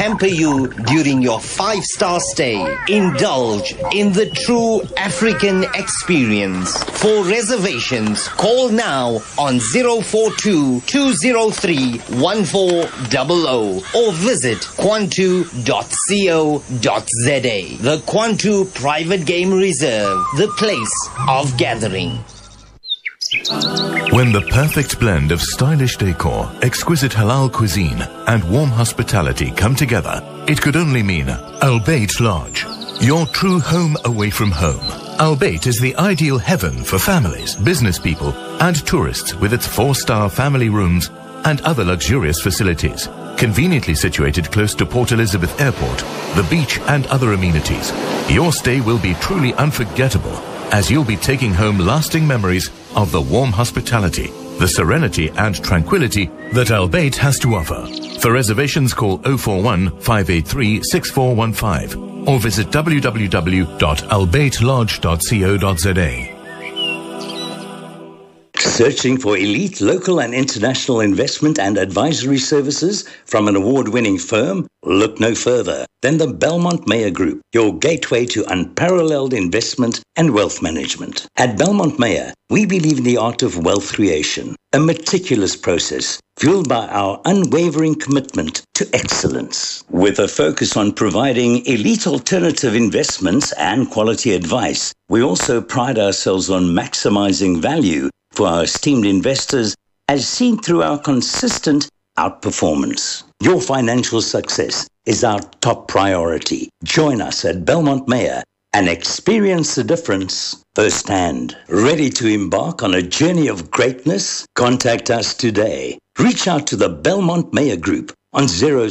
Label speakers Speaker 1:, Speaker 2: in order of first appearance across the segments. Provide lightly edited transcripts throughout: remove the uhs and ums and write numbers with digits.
Speaker 1: pamper you during your 5-star stay. Indulge in the true African experience. For reservations, call now on 042-203-1400 or visit kwantu.co.za. The Kwantu Private Game Reserve, the place of gathering.
Speaker 2: When the perfect blend of stylish decor, exquisite halal cuisine, and warm hospitality come together, it could only mean Al Bayt Lodge, your true home away from home. Al Bayt is the ideal heaven for families, business people, and tourists with its 4-star family rooms and other luxurious facilities. Conveniently situated close to Port Elizabeth Airport, the beach, and other amenities, your stay will be truly unforgettable, as you'll be taking home lasting memories of the warm hospitality, the serenity and tranquility that Al Bayt has to offer. For reservations, call 041-583-6415 or visit www.albaytlodge.co.za.
Speaker 3: Searching for elite local and international investment and advisory services from an award-winning firm? Look no further than the Belmont Meyer Group, your gateway to unparalleled investment and wealth management. At Belmont Meyer, we believe in the art of wealth creation, a meticulous process fueled by our unwavering commitment to excellence. With a focus on providing elite alternative investments and quality advice, we also pride ourselves on maximizing value for our esteemed investors, as seen through our consistent outperformance. Your financial success is our top priority. Join us at Belmont Meyer and experience the difference firsthand. Ready to embark on a journey of greatness? Contact us today. Reach out to the Belmont Meyer Group on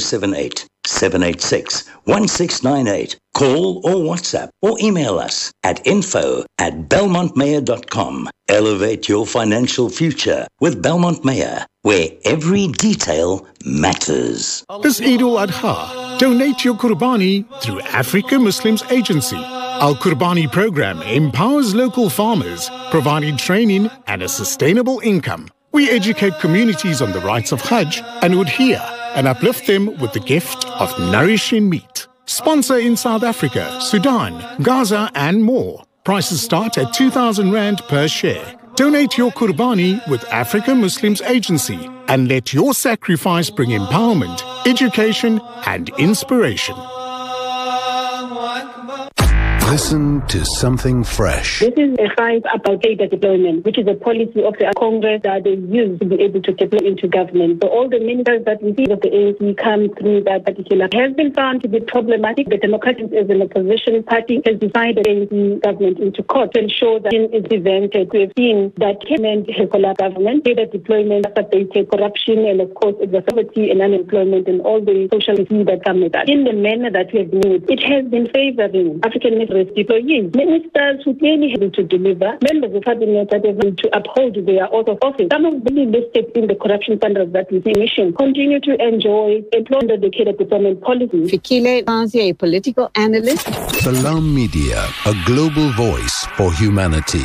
Speaker 3: 078-786-1698. Call or WhatsApp or email us at info@belmontmeyer.com. Elevate your financial future with Belmont Meyer, where every detail matters.
Speaker 4: This Eid al-Adha, donate your Qurbani through Africa Muslims Agency. Our Qurbani program empowers local farmers, providing training and a sustainable income. We educate communities on the rights of Hajj and Udhiyah and uplift them with the gift of nourishing meat. Sponsor in South Africa, Sudan, Gaza and more. Prices start at 2,000 Rand per share. Donate your Qurbani with Africa Muslims Agency and let your sacrifice bring empowerment, education and inspiration.
Speaker 5: Listen to something fresh.
Speaker 6: This is a fight about data deployment, which is a policy of the Congress that they use to be able to deploy into government. So all the ministers that we see of the ANC come through that particular has been found to be problematic. The Democrats as an opposition party has decided the ANC government into court to ensure that it is prevented. We have seen that government has collapsed government, data deployment, affected corruption, and of course poverty and unemployment and all the social issues that come with that. In the manner that we have been, it has been favoring African employees, ministers who clearly able to deliver, members of cabinet that have to uphold their oath of office. Some of them listed in the corruption standards that we see mission continue to enjoy employment dedicated deployment policy.
Speaker 7: Fikile Banzi, a political analyst.
Speaker 5: Salam Media, a global voice for humanity.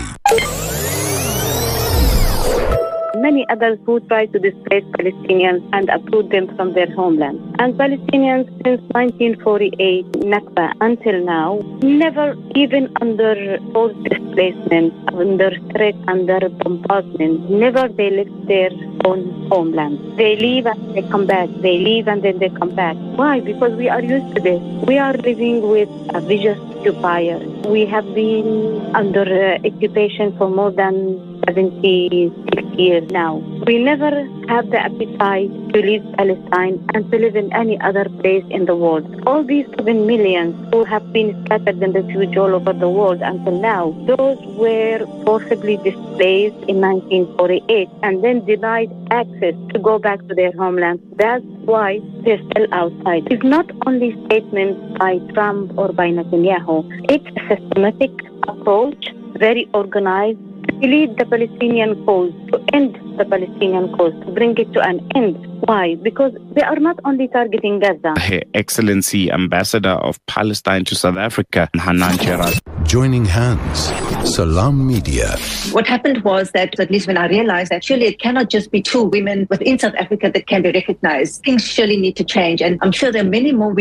Speaker 8: Many others who try to displace Palestinians and uproot them from their homeland. And Palestinians since 1948, Nakba, until now, never even under forced displacement, under threat, under bombardment, never they left their own homeland. They leave and they come back. They leave and then they come back. Why? Because we are used to this. We are living with a vicious occupier. We have been under occupation for more than 76 years now. We never have the appetite to leave Palestine and to live in any other place in the world. All these 7 million who have been scattered in refuge all over the world until now, those were forcibly displaced in 1948 and then denied access to go back to their homeland. That's why they're still outside. It's not only statements by Trump or by Netanyahu. It's a systematic approach, very organized, to lead the Palestinian cause, to end the Palestinian cause, to bring it to an end. Why? Because they are not only targeting Gaza.
Speaker 9: Her Excellency Ambassador of Palestine to South Africa, Hanan Gerard.
Speaker 5: Joining hands, Salam Media.
Speaker 10: What happened was that, at least when I realized that surely it cannot just be 2 women within South Africa that can be recognized. Things surely need to change. And I'm sure there are many more